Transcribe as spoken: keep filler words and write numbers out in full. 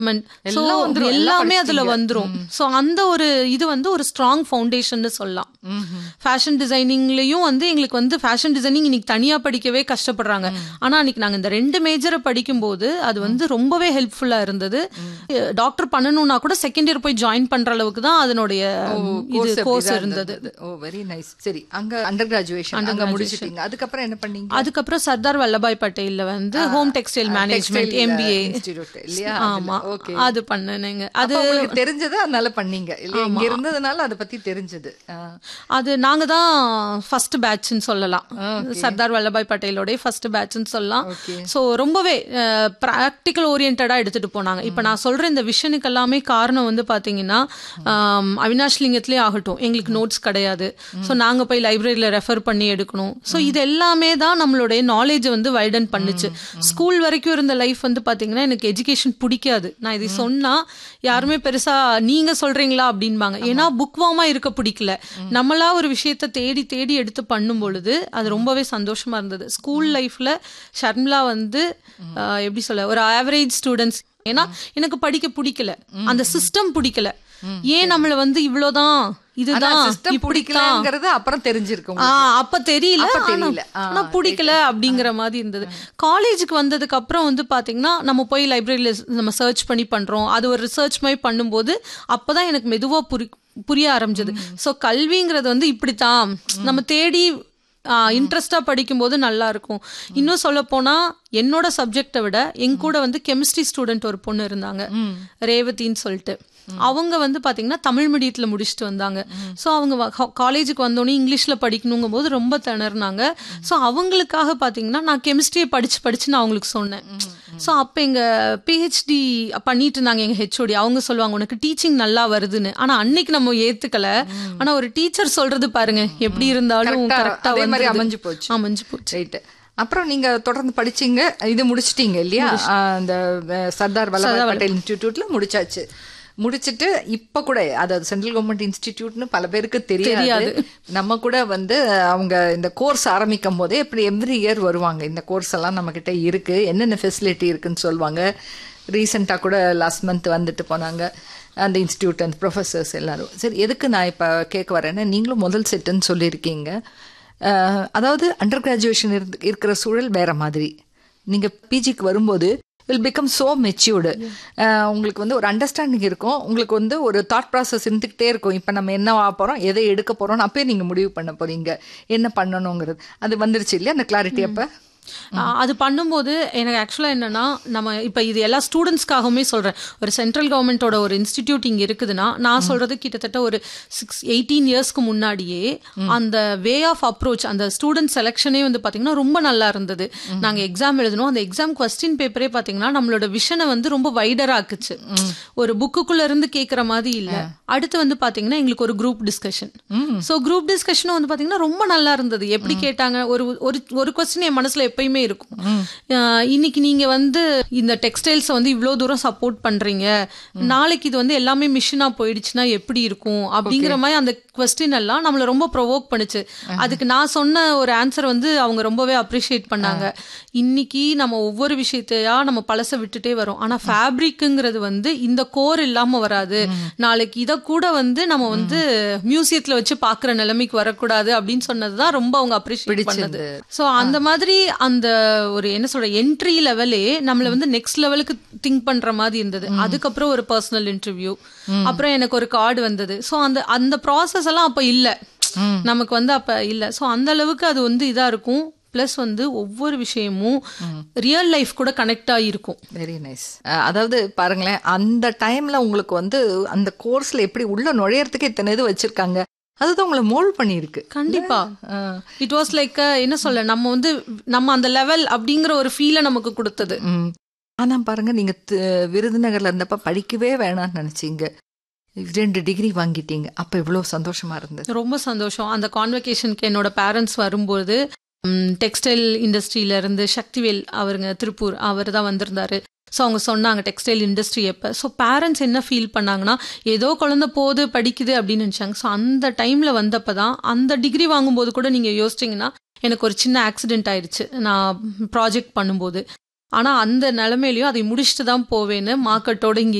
எல்லாமே அதுல வந்துரும். ஸோ அந்த ஒரு இது வந்து ஒரு ஸ்ட்ராங் ஃபவுண்டேஷன் சொல்லலாம். ஃபேஷன் டிசைனிங்லயும் வந்து எங்களுக்கு வந்து ஃபேஷன் டிசைனிங் இன்னைக்கு தனியா படிக்கவே கஷ்டப்படுறாங்க. ஆனா அன்னைக்கு நாங்க இந்த ரெண்டு மேஜரை படிக்கும் போது அது வந்து ரொம்பவே ஹெல்ப்ஃபுல்லா இருந்தது. டாக்டர் பண்ணணும்னா கூட செகண்ட் இயர் போய் ஜாயின் பண்ற அளவுக்கு தான் அதனுடைய இது கோர்ஸ் இருந்தது. ஓ வெரி நைஸ். சரி, அங்க அண்டர் கிராஜுவேஷன் அங்க முடிச்சிட்டீங்க. அதுக்கப்புறம் என்ன பண்ணீங்க? அதுக்கப்புறம் சர்தார் வல்லபாய் பட்டேல்ல வந்து home textile management MBA institute இல்லையா? ஆமா, அது பண்ணேங்க. அது உங்களுக்கு தெரிஞ்சது அதனால பண்ணீங்க இல்லையா? இங்க இருந்ததுனால அதை பத்தி தெரிஞ்சது. அது நாங்க தான் ஃபர்ஸ்ட் பேட்ச்னு சொல்லலாம். சர்தார் வல்லபாய் பட்டேலோட ஃபர்ஸ்ட் பேட்ச்னு சொல்லலாம். ஸோ ரொம்பவே ப்ராக்டிக்கல் ஓரியன்டா எடுத்துட்டு போனாங்க. இப்போ நான் சொல்ற இந்த விஷனுக்கு எல்லாமே காரணம் வந்து பாத்தீங்கன்னா அவினாஷ் லிங்கத்திலே ஆகட்டும், எங்களுக்கு நோட்ஸ் கிடையாது. ஸோ நாங்க போய் லைப்ரரியில ரெஃபர் பண்ணி எடுக்கணும். ஸோ இது எல்லாமே தான் நம்மளுடைய நாலேஜ் வந்து வைடன் பண்ணுச்சு. ஸ்கூல் வரைக்கும் இருந்த லைஃப் வந்து பாத்தீங்கன்னா எனக்கு எஜுகேஷன் பிடிக்காது. நான் இது சொன்னா யாருமே பெருசா நீங்க சொல்றீங்களா அப்படின்பாங்க. ஏன்னா புக் வார்மா இருக்க பிடிக்கல. நம்மளா ஒரு விஷயத்த தேடி தேடி எடுத்து பண்ணும் பொழுது அது ரொம்பவே சந்தோஷமா இருந்தது. ஸ்கூல் லைஃப்ல ஷர்மிளா வந்து எப்படி சொல்ல ஒரு ஆவரேஜ் ஸ்டூடெண்ட்ஸ். ஏன்னா எனக்கு படிக்க பிடிக்கல, அந்த சிஸ்டம் பிடிக்கல. ஏன் நம்மள வந்து இவ்வளவுதான் இதுதான் இப்படிங்கிறது அப்புறம் தெரிஞ்சிருக்கும். அப்ப தெரியல, ஆனா பிடிக்கல அப்படிங்கிற மாதிரி இருந்தது. காலேஜுக்கு வந்ததுக்கு அப்புறம் வந்து பாத்தீங்கன்னா நம்ம போய் லைப்ரரியில நம்ம சர்ச் பண்ணி பண்றோம். அது ஒரு ரிசர்ச் மாதிரி பண்ணும்போது அப்பதான் எனக்கு மெதுவா புரி புரிய ஆரம்பிச்சது. ஸோ கல்விங்கிறது வந்து இப்படித்தான் நம்ம தேடி இன்ட்ரெஸ்டா படிக்கும்போது நல்லா இருக்கும். இன்னும் சொல்ல போனா என்னோட சப்ஜெக்டை விட எங்க கூட வந்து கெமிஸ்ட்ரி ஸ்டூடெண்ட் ஒரு பொண்ணு இருந்தாங்க, ரேவதின்னு சொல்லிட்டு. அவங்க வந்து பாத்தீங்கன்னா தமிழ் மீடியத்துல முடிச்சுட்டு வந்தாங்க. ஸோ அவங்க காலேஜுக்கு வந்தோடனே இங்கிலீஷ்ல படிக்கணுங்கும் போது ரொம்ப திணறினாங்க. ஸோ அவங்களுக்காக பாத்தீங்கன்னா நான் கெமிஸ்ட்ரியை படிச்சு படிச்சு நான் அவங்களுக்கு சொன்னேன். ஸோ அப்போ எங்க பிஹெச்டி பண்ணிட்டு இருந்தாங்க எங்க ஹெச்ஓடி. அவங்க சொல்லுவாங்க உனக்கு டீச்சிங் நல்லா வருதுன்னு. ஆனா அன்னைக்கு நம்ம ஏத்துக்கல. ஆனா ஒரு டீச்சர் சொல்றது பாருங்க எப்படி இருந்தாலும் கரெக்டா அமைஞ்சு போச்சு அமைஞ்சு போச்சு ரைட். அப்புறம் நீங்க தொடர்ந்து படிச்சீங்க, இது முடிச்சிட்டீங்க இல்லையா? அந்த சர்தார் வல்லபாய் பட்டேல் இன்ஸ்டிடியூட்ல முடிச்சாச்சு. முடிச்சுட்டு இப்ப கூட அதாவது சென்ட்ரல் கவர்மெண்ட் இன்ஸ்டிடியூட்னு பல பேருக்கு தெரியாது. நம்ம கூட வந்து அவங்க இந்த கோர்ஸ் ஆரம்பிக்கும் போதே இப்படி எவ்ரி இயர் வருவாங்க. இந்த கோர்ஸ் எல்லாம் நம்ம கிட்ட இருக்கு, என்னென்ன ஃபெசிலிட்டி இருக்குன்னு சொல்லுவாங்க. ரீசெண்டா கூட லாஸ்ட் மந்த் வந்துட்டு போனாங்க அந்த இன்ஸ்டிடியூட் அந்த ப்ரொஃபஸர்ஸ் எல்லாரும். சரி, எதுக்கு நான் இப்ப கேட்க வரேன்னா, நீங்களும் முதல் செட்டுன்னு சொல்லியிருக்கீங்க. அதாவது அண்டர் கிராஜுவேஷன் இருக்கிற சூழல் வேற மாதிரி. நீங்க பிஜிக்கு வரும்போது will become so matured. உங்களுக்கு வந்து ஒரு அண்டர்ஸ்டாண்டிங் இருக்கும், உங்களுக்கு வந்து ஒரு தாட் ப்ராசஸ் இருந்துகிட்டே இருக்கும். இப்போ நம்ம என்ன ஆக போகிறோம், எதை எடுக்க போகிறோம், அப்பயே நீங்கள் முடிவு பண்ண போகிறீங்க என்ன பண்ணணுங்கிறது. அது வந்துருச்சு இல்லையா அந்த கிளாரிட்டி? அப்போ அது பண்ணும்போது எனக்கு ஆக்சுவலாக என்னன்னா, நம்ம இப்போ இது எல்லா ஸ்டூடெண்ட்ஸ்க்காகவுமே சொல்கிறேன். ஒரு சென்ட்ரல் கவர்மெண்ட்டோட ஒரு இன்ஸ்டிடியூட் இங்கே இருக்குதுன்னா, நான் சொல்கிறது கிட்டத்தட்ட ஒரு சிக்ஸ் எயிட்டீன் இயர்ஸ்க்கு முன்னாடியே அந்த வே ஆஃப் அப்ரோச், அந்த ஸ்டூடெண்ட் செலெக்ஷனே வந்து பார்த்தீங்கன்னா ரொம்ப நல்லா இருந்தது. நாங்கள் எக்ஸாம் எழுதணும், அந்த எக்ஸாம் கொஸ்டின் பேப்பரே பார்த்தீங்கன்னா நம்மளோட விஷனை வந்து ரொம்ப வைடராக ஆக்குச்சு. ஒரு புக்குக்குள்ளே இருந்து கேட்குற மாதிரி இல்லை. அடுத்து வந்து பார்த்தீங்கன்னா எங்களுக்கு ஒரு குரூப் டிஸ்கஷன். ஸோ குரூப் டிஸ்கஷனும் வந்து பார்த்தீங்கன்னா ரொம்ப நல்லா இருந்தது. எப்படி கேட்டாங்க, ஒரு ஒரு கொஸ்டின் என் மனசில் எப்பயுமே இருக்கும். இன்னைக்கு நீங்க வந்து இந்த டெக்ஸ்டைல்ஸ் வந்து இவ்வளவு தூரம் சப்போர்ட் பண்றீங்க, நாளைக்கு இது வந்து எல்லாமே மிஷினா போயிடுச்சுன்னா எப்படி இருக்கும் அப்படிங்கிற மாதிரி அந்த கொஸ்டின் எல்லாம் நம்மள ரொம்ப ப்ரொவோக் பண்ணுச்சு. அதுக்கு நான் சொன்ன ஒரு ஆன்சர் வந்து அவங்க ரொம்பவே அப்ரிஷியேட் பண்ணாங்க. இன்னைக்கு நம்ம ஒவ்வொரு விஷயத்தையா நம்ம பழச விட்டுட்டே வரோம். ஆனா ஃபேப்ரிக்ங்கிறது வந்து இந்த கோர் இல்லாம வராது. நாளைக்கு இத கூட வந்து நம்ம வந்து மியூசியத்துல வச்சு பாக்குற நிலைமைக்கு வரக்கூடாது அப்படின்னு சொன்னதுதான் ரொம்ப அவங்க அப்ரிஷியேட் பண்ணது. சோ அந்த மாதிரி அந்த ஒரு என்ன சொல்ற என்ட்ரி லெவலே நம்மள வந்து நெக்ஸ்ட் லெவலுக்கு திங்க் பண்ற மாதிரி இருந்தது. அதுக்கப்புறம் ஒரு பர்சனல் இன்டர்வியூ, அப்புறம் எனக்கு ஒரு கார்டு வந்தது. சோ அந்த அந்த ப்ராசஸ் எல்லாம் அப்ப இல்ல, நமக்கு வந்து அப்ப இல்ல. சோ அந்த அளவுக்கு அது வந்து இதா இருக்கும். பிளஸ் வந்து ஒவ்வொரு விஷயமும் ரியல் லைஃப் கூட கனெக்ட் ஆகிருக்கும். Very nice. அதாவது பாருங்களேன், அந்த டைம்ல உங்களுக்கு வந்து அந்த கோர்ஸ்ல எப்படி உள்ள நுழையறதுக்கு இத்தனை இது வச்சிருக்காங்க, அதுதான் உங்களை மோல்ட் பண்ணிருக்கு. கண்டிப்பா இட் வாஸ் லைக் என்ன சொல்ல, நம்ம வந்து நம்ம அந்த லெவல் அப்படிங்கிற ஒரு ஃபீலை நமக்கு கொடுத்தது. ஆனா பாருங்க, நீங்க விருதுநகர்ல இருந்தப்ப படிக்கவே வேணாம்னு நினைச்சீங்க, ரெண்டு டிகிரி வாங்கிட்டீங்க. அப்ப இவ்வளவு சந்தோஷமா இருந்தது. ரொம்ப சந்தோஷம். அந்த கான்வெகேஷனுக்கு என்னோட பேரண்ட்ஸ் வரும்போது டெக்ஸ்டைல் இண்டஸ்ட்ரியில இருந்து சக்திவேல் அவருங்க திருப்பூர், அவர் தான் வந்திருந்தாரு. ஸோ அவங்க சொன்னாங்க டெக்ஸ்டைல் இண்டஸ்ட்ரி எப்போ. ஸோ பேரண்ட்ஸ் என்ன ஃபீல் பண்ணாங்கன்னா, ஏதோ குழந்தை போது படிக்குது அப்படின்னு நினச்சாங்க. ஸோ அந்த டைமில் வந்தப்போ தான், அந்த டிகிரி வாங்கும்போது கூட நீங்கள் யோசிச்சிங்கன்னா, எனக்கு ஒரு சின்ன ஆக்சிடென்ட் ஆயிடுச்சு நான் ப்ராஜெக்ட் பண்ணும்போது. ஆனா அந்த நிலைமையிலயும் அதை முடிச்சுட்டு தான் போவேன்னு மார்க்கெட்டோட இங்க